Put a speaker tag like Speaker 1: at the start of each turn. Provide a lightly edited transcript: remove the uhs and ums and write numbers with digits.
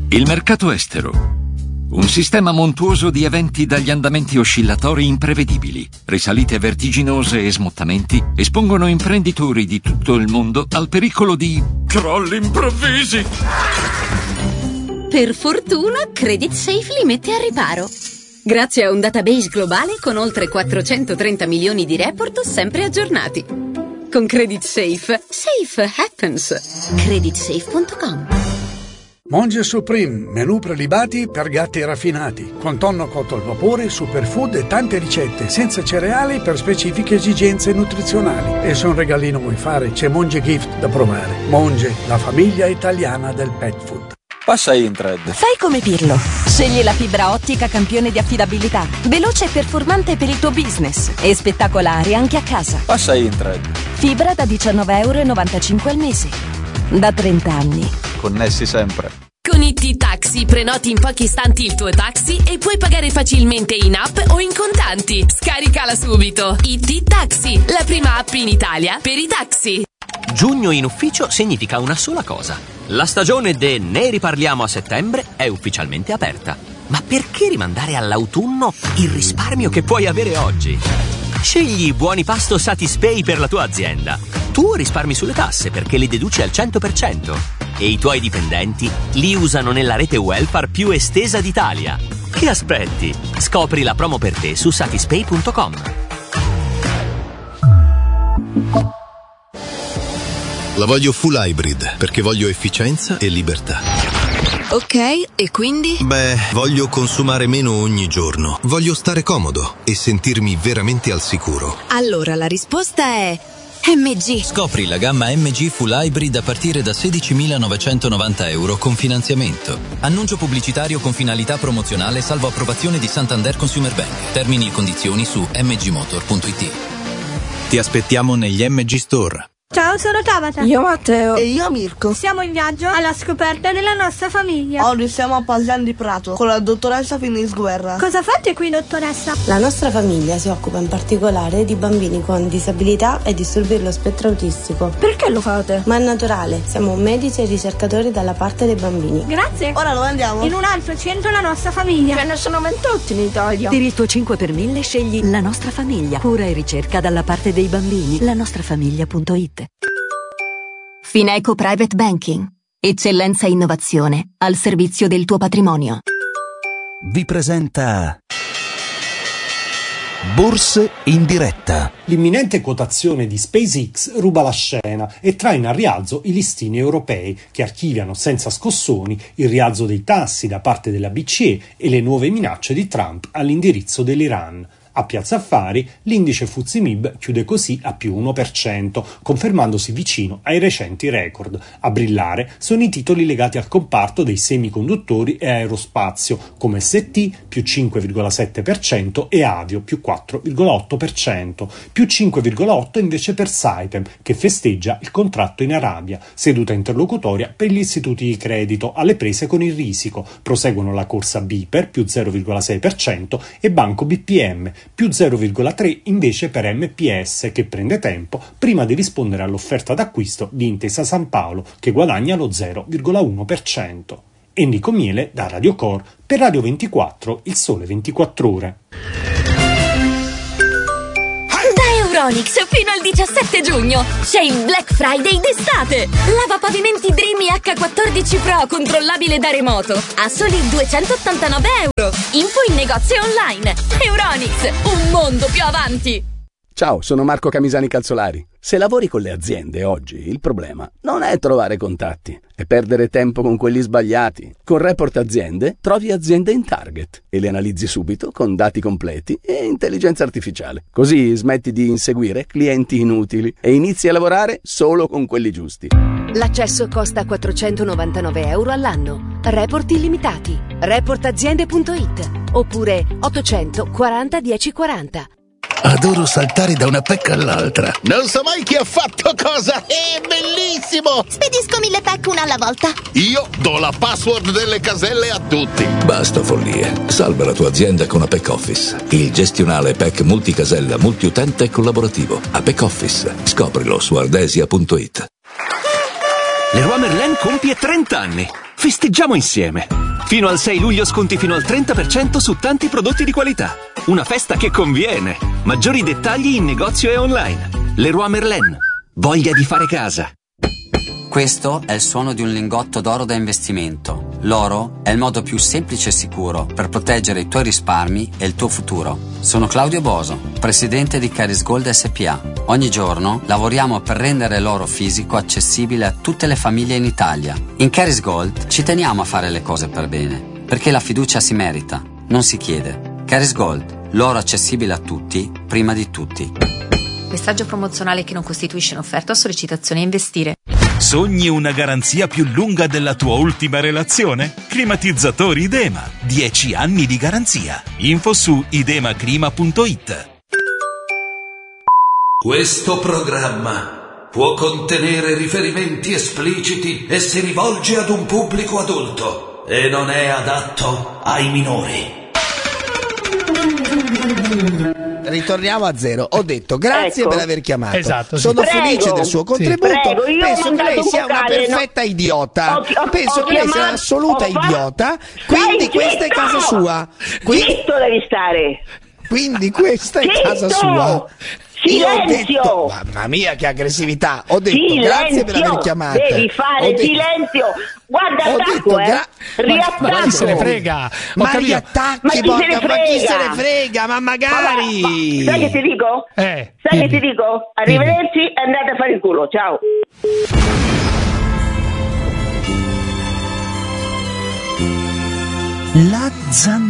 Speaker 1: Il mercato estero. Un sistema montuoso di eventi dagli andamenti oscillatori imprevedibili, risalite vertiginose e smottamenti espongono imprenditori di tutto il mondo al pericolo di crolli improvvisi.
Speaker 2: Per fortuna, Credit Safe li mette a riparo. Grazie a un database globale con oltre 430 milioni di report sempre aggiornati. Con Credit Safe, safe happens. Creditsafe.com.
Speaker 3: Monge Supreme, menù prelibati per gatti raffinati, con tonno cotto al vapore, superfood e tante ricette, senza cereali per specifiche esigenze nutrizionali. E se un regalino vuoi fare, c'è Monge Gift da provare. Monge, la famiglia italiana del pet food.
Speaker 4: Passa Intred.
Speaker 5: Fai come Pirlo. Scegli la fibra ottica campione di affidabilità, veloce e performante per il tuo business e spettacolare anche a casa.
Speaker 4: Passa Intred.
Speaker 5: Fibra da €19,95 al mese. Da 30 anni.
Speaker 4: Connessi sempre.
Speaker 6: Con IT Taxi prenoti in pochi istanti il tuo taxi e puoi pagare facilmente in app o in contanti. Scaricala subito. IT Taxi, la prima app in Italia per i taxi.
Speaker 7: Giugno in ufficio significa una sola cosa. La stagione de Ne riparliamo a settembre è ufficialmente aperta. Ma perché rimandare all'autunno il risparmio che puoi avere oggi? Scegli Buoni Pasto Satispay per la tua azienda. Tu risparmi sulle tasse perché li deduci al 100% e i tuoi dipendenti li usano nella rete welfare più estesa d'Italia. Che aspetti? Scopri la promo per te su satispay.com.
Speaker 8: La voglio full hybrid perché voglio efficienza e libertà.
Speaker 6: Ok, e quindi?
Speaker 8: Beh, voglio consumare meno ogni giorno. Voglio stare comodo e sentirmi veramente al sicuro.
Speaker 6: Allora la risposta è MG.
Speaker 9: Scopri la gamma MG Full Hybrid a partire da €16.990 con finanziamento. Annuncio pubblicitario con finalità promozionale salvo approvazione di Santander Consumer Bank. Termini e condizioni su mgmotor.it. Ti aspettiamo negli MG Store.
Speaker 10: Ciao, sono Tabata.
Speaker 11: Io Matteo.
Speaker 10: E io Mirko. Siamo in viaggio alla scoperta della nostra famiglia.
Speaker 11: Oggi siamo a Paglian di Prato con la dottoressa Finis Guerra.
Speaker 10: Cosa fate qui, dottoressa?
Speaker 12: La nostra famiglia si occupa in particolare di bambini con disabilità e disturbi dello spettro autistico.
Speaker 10: Perché lo fate?
Speaker 12: Ma è naturale, siamo medici e ricercatori dalla parte dei bambini.
Speaker 10: Grazie.
Speaker 11: Ora dove andiamo?
Speaker 10: In un altro centro la nostra famiglia.
Speaker 11: Ce ne sono 28 in Italia.
Speaker 5: Per il tuo 5 per 1000 scegli La Nostra Famiglia. Cura e ricerca dalla parte dei bambini. lanostrafamiglia.it. Fineco Private Banking. Eccellenza e innovazione al servizio del tuo patrimonio.
Speaker 13: Vi presenta Borse in diretta.
Speaker 14: L'imminente quotazione di SpaceX ruba la scena e trae a rialzo i listini europei che archiviano senza scossoni il rialzo dei tassi da parte della BCE e le nuove minacce di Trump all'indirizzo dell'Iran. A Piazza Affari l'indice FTSE MIB chiude così a più 1%, confermandosi vicino ai recenti record. A brillare sono i titoli legati al comparto dei semiconduttori e aerospazio, come ST più 5,7% e Avio più 4,8%, più 5,8% invece per Saipem, che festeggia il contratto in Arabia, seduta interlocutoria per gli istituti di credito alle prese con il risico. Proseguono la corsa BPER più 0,6% e Banco BPM più 0,3% invece per MPS, che prende tempo prima di rispondere all'offerta d'acquisto di Intesa San Paolo, che guadagna lo 0,1%. Enrico Miele da Radio Core per Radio 24, Il Sole 24 Ore.
Speaker 6: Euronix fino al 17 giugno c'è il Black Friday d'estate. Lavapavimenti Dreamy H14 Pro controllabile da remoto a soli €289. Info in negozio online. Euronix, un mondo più avanti.
Speaker 15: Ciao, sono Marco Camisani Calzolari. Se lavori con le aziende oggi, il problema non è trovare contatti, è perdere tempo con quelli sbagliati. Con Report Aziende trovi aziende in target e le analizzi subito con dati completi e intelligenza artificiale. Così smetti di inseguire clienti inutili e inizi a lavorare solo con quelli giusti.
Speaker 16: L'accesso costa €499 all'anno. Report illimitati. Reportaziende.it oppure 840 1040.
Speaker 13: Adoro saltare da una pecca all'altra.
Speaker 17: Non so mai chi ha fatto cosa. È bellissimo.
Speaker 18: Spedisco 1000 pack una alla volta.
Speaker 17: Io do la password delle caselle a tutti.
Speaker 19: Basta follie. Salva la tua azienda con Apex Office. Il gestionale PEC multicasella, multiutente e collaborativo. Apex Office. Scoprilo su ardesia.it.
Speaker 7: Leroy Merlin compie 30 anni.
Speaker 20: Festeggiamo insieme! Fino al 6 luglio sconti fino al 30% su tanti prodotti di qualità. Una festa che conviene. Maggiori dettagli in negozio e online. Leroy Merlin. Voglia di fare casa.
Speaker 21: Questo è il suono di un lingotto d'oro da investimento. L'oro è il modo più semplice e sicuro per proteggere i tuoi risparmi e il tuo futuro. Sono Claudio Boso, presidente di Caris Gold SPA. Ogni giorno lavoriamo per rendere l'oro fisico accessibile a tutte le famiglie in Italia. In Caris Gold ci teniamo a fare le cose per bene, perché la fiducia si merita, non si chiede. Caris Gold, l'oro accessibile a tutti, prima di tutti.
Speaker 22: Messaggio promozionale che non costituisce un'offerta o sollecitazione a investire.
Speaker 23: Sogni una garanzia più lunga della tua ultima relazione? Climatizzatori Idema. 10 anni di garanzia. Info su idemaclima.it.
Speaker 24: Questo programma può contenere riferimenti espliciti e si rivolge ad un pubblico adulto e non è adatto ai minori.
Speaker 25: Ritorniamo a zero. Ho detto grazie per aver chiamato.
Speaker 26: Esatto, sì.
Speaker 25: Sono felice del suo contributo.
Speaker 26: Io
Speaker 25: penso che lei sia una perfetta idiota. Penso che lei sia un'assoluta idiota. Quindi questa è casa sua.
Speaker 27: Zitto devi stare.
Speaker 25: Quindi questa è casa sua.
Speaker 27: Silenzio!
Speaker 25: Mamma mia, che aggressività! Ho detto grazie per aver chiamato.
Speaker 27: Devi fare silenzio! Guarda, attacco, riattacco!
Speaker 26: Ma chi se ne frega?
Speaker 25: Ma riattacchi,
Speaker 27: ma chi
Speaker 25: se ne frega? Ma magari!
Speaker 27: Sai che ti dico? Sai che ti dico? Arrivederci e andate a fare il culo, ciao!
Speaker 25: La zanzara.